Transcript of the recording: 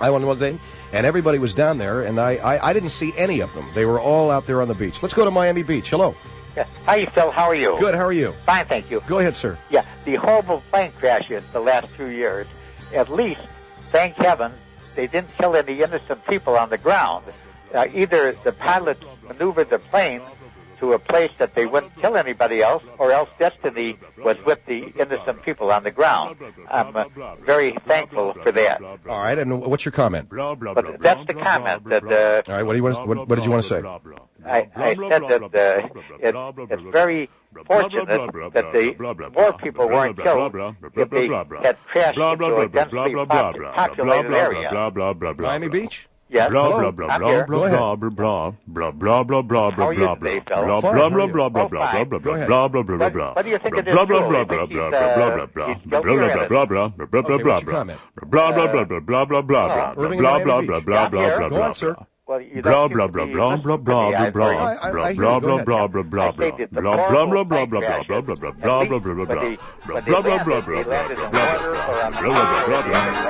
I-11 thing, and everybody was down there, and I didn't see any of them. They were all out there on the beach. Let's go to Miami Beach. Hello. Yeah. Hi, Phil. How are you? Good. How are you? Fine, thank you. Go ahead, sir. Yeah, the horrible plane crashes the last 2 years, at least, thank heaven, they didn't kill any innocent people on the ground. Either the pilots maneuvered the plane to a place that they wouldn't kill anybody else, or else destiny was with the innocent people on the ground. I'm very thankful for that. All right, and what's your comment? But that's the comment that. All right, what did you want to say? I said that it's very fortunate that the more people weren't killed if they had crashed into a densely populated area. Miami Beach? Yes. Hello? I'm here. Go ahead. How are you today, fellow? What do you think of this rule? You think he's guilty or innocent? Okay, what's your comment? Irving and Miami Beach. Go on, sir. Well, you don't seem to be listening to me. I hear you. Go ahead. I stated the horrible plane crashes, at least when they landed in water or on the